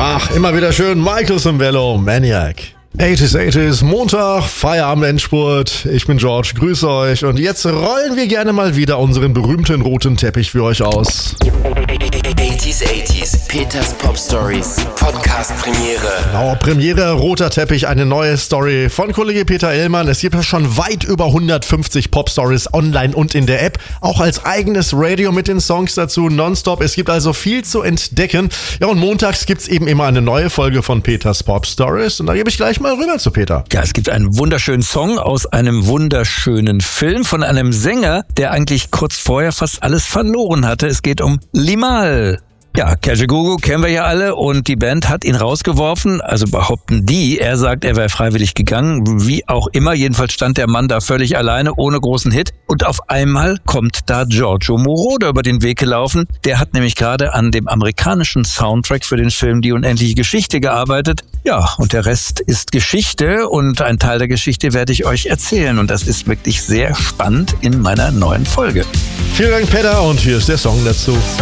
Ach, immer wieder schön. Michael Cimbello, Maniac. 80s, Montag, Feierabend-Endspurt. Ich bin George, grüße euch. Und jetzt rollen wir gerne mal wieder unseren berühmten roten Teppich für euch aus. 80s, Peters Pop Stories, Podcast-Premiere. Genau, Premiere, roter Teppich, eine neue Story von Kollege Peter Illmann. Es gibt ja schon weit über 150 Pop-Stories online und in der App. Auch als eigenes Radio mit den Songs dazu, nonstop. Es gibt also viel zu entdecken. Ja, und montags gibt's eben immer eine neue Folge von Peters Pop Stories. Und da gebe ich gleich mal rüber zu Peter. Ja, es gibt einen wunderschönen Song aus einem wunderschönen Film von einem Sänger, der eigentlich kurz vorher fast alles verloren hatte. Es geht um Limahl. Ja, Kajagoogoo kennen wir ja alle und die Band hat ihn rausgeworfen, also behaupten die. Er sagt, er wäre freiwillig gegangen, wie auch immer. Jedenfalls stand der Mann da völlig alleine, ohne großen Hit. Und auf einmal kommt da Giorgio Moroder über den Weg gelaufen. Der hat nämlich gerade an dem amerikanischen Soundtrack für den Film Die unendliche Geschichte gearbeitet. Ja, und der Rest ist Geschichte und ein Teil der Geschichte werde ich euch erzählen. Und das ist wirklich sehr spannend in meiner neuen Folge. Vielen Dank, Peter, und hier ist der Song dazu.